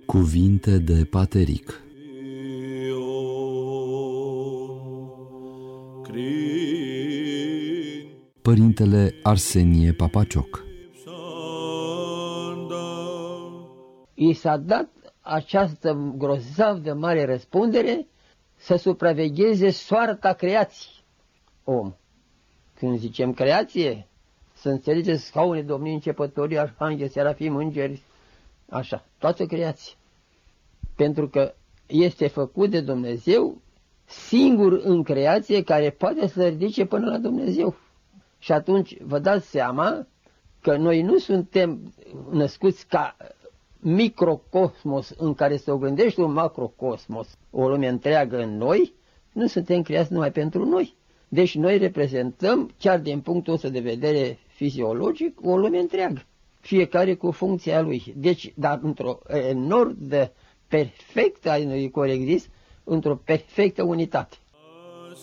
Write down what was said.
Cuvinte de Pateric. Părintele Arsenie Papacioc. I s-a dat această grozav de mare răspundere să supravegheze soarta creației om. Când zicem creație, să înțelegeți scaune, domnii, începătorii, arhangheli, serafim, îngeri, așa, toată creație. Pentru că este făcut de Dumnezeu singur în creație care poate să ridice până la Dumnezeu. Și atunci vă dați seama că noi nu suntem născuți ca microcosmos în care se oglindește un macrocosmos, o lume întreagă în noi, nu suntem creați numai pentru noi. Deci noi reprezentăm, chiar din punctul ăsta de vedere fiziologic, o lume întreagă, fiecare cu funcția lui. Deci, dar într-o enorm de perfectă, corect zis, într-o perfectă unitate.